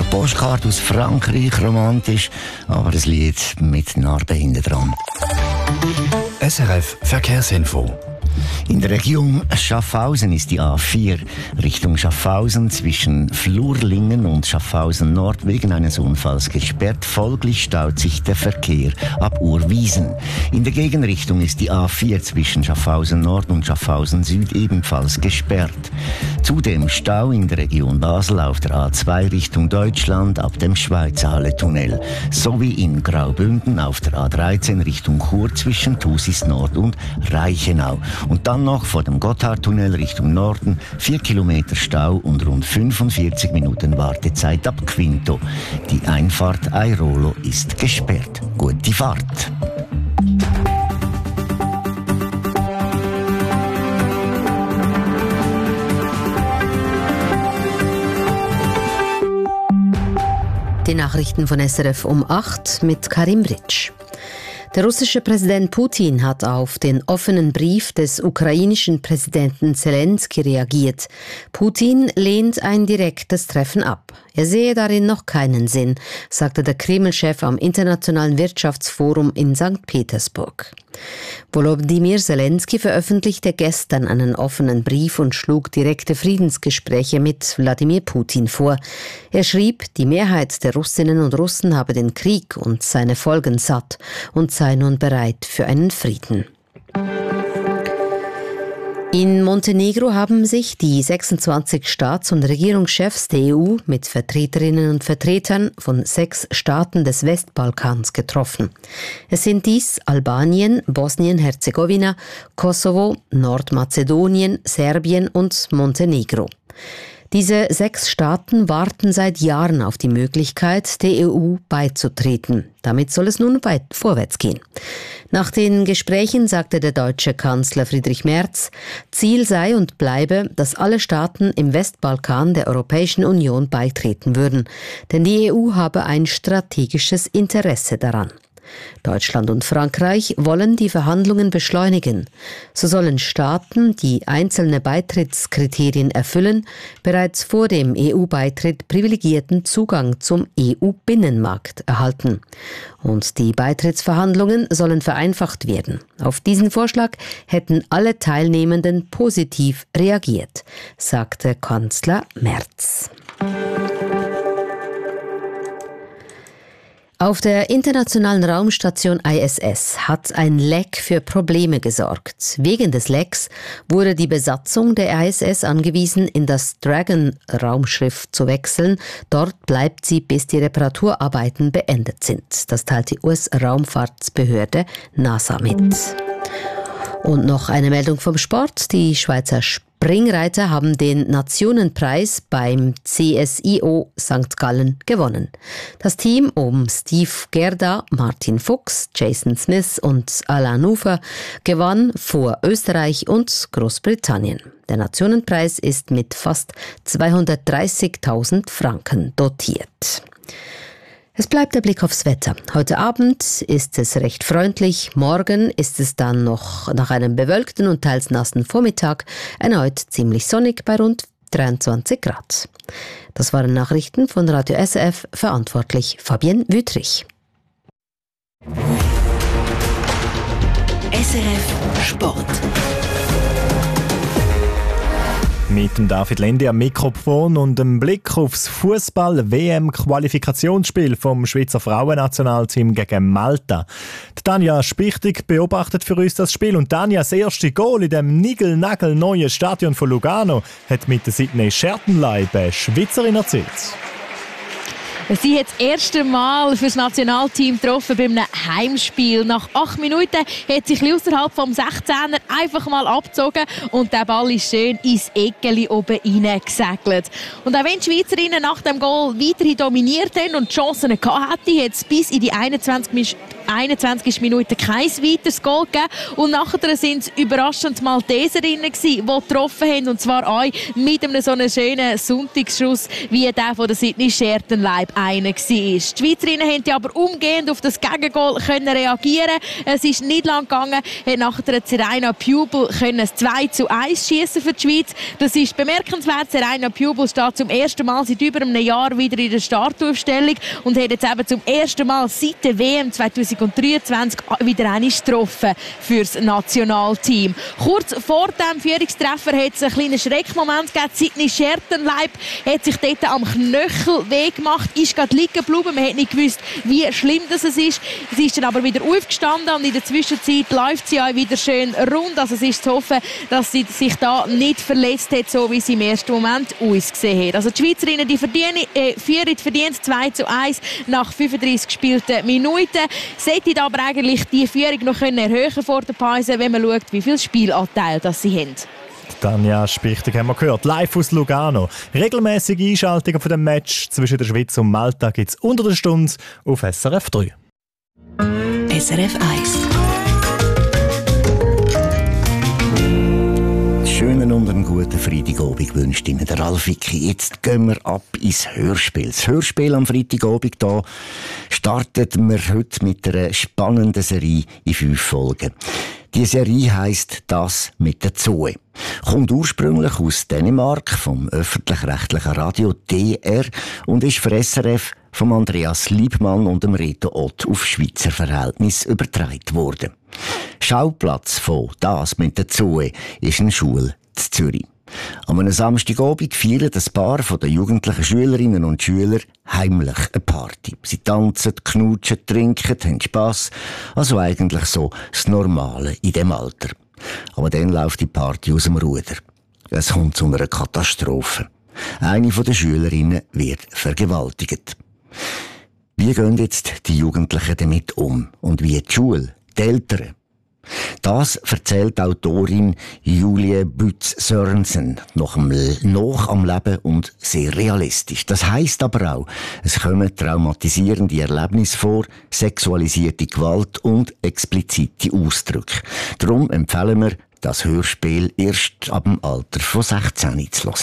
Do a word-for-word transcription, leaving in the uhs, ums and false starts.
Postkarte aus Frankreich, romantisch, aber ein Lied mit Narben hinten dran. S R F Verkehrsinfo. In der Region Schaffhausen ist die A vier Richtung Schaffhausen zwischen Flurlingen und Schaffhausen Nord wegen eines Unfalls gesperrt. Folglich staut sich der Verkehr ab Urwiesen. In der Gegenrichtung ist die A vier zwischen Schaffhausen Nord und Schaffhausen Süd ebenfalls gesperrt. Zudem Stau in der Region Basel auf der A zwei Richtung Deutschland ab dem Schweizerhalle-Tunnel sowie in Graubünden auf der A dreizehn Richtung Chur zwischen Thusis Nord und Reichenau. Und dann noch vor dem Gotthardtunnel Richtung Norden vier Kilometer Stau und rund fünfundvierzig Minuten Wartezeit ab Quinto. Die Einfahrt Airolo ist gesperrt. Gute Fahrt! Die Nachrichten von S R F um acht mit Karim Ritsch. Der russische Präsident Putin hat auf den offenen Brief des ukrainischen Präsidenten Zelensky reagiert. Putin lehnt ein direktes Treffen ab. Er sehe darin noch keinen Sinn, sagte der Kreml-Chef am Internationalen Wirtschaftsforum in Sankt Petersburg. Volodymyr Zelensky veröffentlichte gestern einen offenen Brief und schlug direkte Friedensgespräche mit Wladimir Putin vor. Er schrieb, die Mehrheit der Russinnen und Russen habe den Krieg und seine Folgen satt und sei nun bereit für einen Frieden. In Montenegro haben sich die sechsundzwanzig Staats- und Regierungschefs der E U mit Vertreterinnen und Vertretern von sechs Staaten des Westbalkans getroffen. Es sind dies Albanien, Bosnien-Herzegowina, Kosovo, Nordmazedonien, Serbien und Montenegro. Diese sechs Staaten warten seit Jahren auf die Möglichkeit, der E U beizutreten. Damit soll es nun weit vorwärts gehen. Nach den Gesprächen sagte der deutsche Kanzler Friedrich Merz, Ziel sei und bleibe, dass alle Staaten im Westbalkan der Europäischen Union beitreten würden. Denn die E U habe ein strategisches Interesse daran. Deutschland und Frankreich wollen die Verhandlungen beschleunigen. So sollen Staaten, die einzelne Beitrittskriterien erfüllen, bereits vor dem E U-Beitritt privilegierten Zugang zum E U-Binnenmarkt erhalten. Und die Beitrittsverhandlungen sollen vereinfacht werden. Auf diesen Vorschlag hätten alle Teilnehmenden positiv reagiert, sagte Kanzler Merz. Auf der internationalen Raumstation I S S hat ein Leck für Probleme gesorgt. Wegen des Lecks wurde die Besatzung der I S S angewiesen, in das Dragon-Raumschiff zu wechseln. Dort bleibt sie, bis die Reparaturarbeiten beendet sind. Das teilt die U S-Raumfahrtsbehörde NASA mit. Und noch eine Meldung vom Sport. Die Schweizer Springreiter haben den Nationenpreis beim C S I O Sankt Gallen gewonnen. Das Team um Steve Gerda, Martin Fuchs, Jason Smith und Alain Ufer gewann vor Österreich und Großbritannien. Der Nationenpreis ist mit fast zweihundertdreißigtausend Franken dotiert. Es bleibt der Blick aufs Wetter. Heute Abend ist es recht freundlich. Morgen ist es dann noch nach einem bewölkten und teils nassen Vormittag erneut ziemlich sonnig bei rund dreiundzwanzig Grad. Das waren Nachrichten von Radio S R F, verantwortlich Fabienne Wüthrich. S R F Sport. Mit dem David Lendi am Mikrofon und einem Blick aufs Fußball-W M-Qualifikationsspiel vom Schweizer Frauennationalteam gegen Malta. Die Tanja Spichtig beobachtet für uns das Spiel und Tanja, das erste Goal in dem nigelnagelneuen Stadion von Lugano hat mit der Sydney Schertenleib eine Schweizerin erzielt. Sie hat das erste Mal für das Nationalteam getroffen bei einem Heimspiel. Nach acht Minuten hat sie außerhalb vom sechzehner einfach mal abgezogen und der Ball ist schön ins Eckeli oben reingesegelt. Und auch wenn die Schweizerinnen nach dem Goal weiterhin dominiert haben und die Chancen gehabt hätten, hat es bis in die einundzwanzigste einundzwanzigsten Minute kein weiteres Goal gegeben. Und nachher sind es überraschend Malteserinnen gewesen, die getroffen haben. Und zwar auch mit einem so einem schönen Sonntagsschuss, wie der von der Sydney Schertenleib einer war. Die Schweizerinnen konnten aber umgehend auf das Gegengol können reagieren. Es ist nicht lang gegangen. Hat nachher Serena Pubel können ein zwei zu eins schießen für die Schweiz. Das ist bemerkenswert. Serena Pubel steht zum ersten Mal seit über einem Jahr wieder in der Startaufstellung und hat jetzt eben zum ersten Mal seit der W M zwanzig dreiundzwanzig wieder eine getroffen für das Nationalteam. Kurz vor dem Führungstreffer hat es einen kleinen Schreckmoment gegeben. Sydney Schertenleib hat sich dort am Knöchel weh gemacht, ist gerade liegen geblieben. Man hat nicht gewusst, wie schlimm das ist. Sie ist dann aber wieder aufgestanden und in der Zwischenzeit läuft sie auch wieder schön rund. Also es ist zu hoffen, dass sie sich da nicht verletzt hat, so wie sie im ersten Moment ausgesehen hat. Also die Schweizerinnen die verdienen, äh, führen verdient zwei zu eins nach fünfunddreissig gespielten Minuten. Sollten aber eigentlich die Führung noch können erhöhen vor der Pause, wenn man schaut, wie viel Spielanteil das sie haben. Tanja Spichtig haben wir gehört, live aus Lugano. Regelmäßige Einschaltungen von dem Match zwischen der Schweiz und Malta gibt es unter der Stunde auf S R F drei. S R F eins. Schönen und einen guten Freitagabend wünscht Ihnen der Ralf Wicki. Jetzt gehen wir ab ins Hörspiel. Das Hörspiel am Freitagabend hier startet wir heute mit einer spannenden Serie in fünf Folgen. Die Serie heisst «Das mit der Zoe». Kommt ursprünglich aus Dänemark vom öffentlich-rechtlichen Radio D R und ist für S R F von Andreas Liebmann und dem Reto Ott auf Schweizer Verhältnis übertragen worden. Schauplatz von «Das mit der Zoe» ist eine Schule in Zürich. Am einem Samstagabend feiern ein Paar von den jugendlichen Schülerinnen und Schüler heimlich eine Party. Sie tanzen, knutschen, trinken, haben Spass. Also eigentlich so das Normale in dem Alter. Aber dann läuft die Party aus dem Ruder. Es kommt zu einer Katastrophe. Eine der Schülerinnen wird vergewaltigt. Wie gehen jetzt die Jugendlichen damit um? Und wie die Schule, die Eltern? Das erzählt Autorin Julie Bütz-Sørensen noch am, noch am Leben und sehr realistisch. Das heisst aber auch, es kommen traumatisierende Erlebnisse vor, sexualisierte Gewalt und explizite Ausdrücke. Darum empfehlen wir, das Hörspiel erst ab dem Alter von sechzehn zu hören.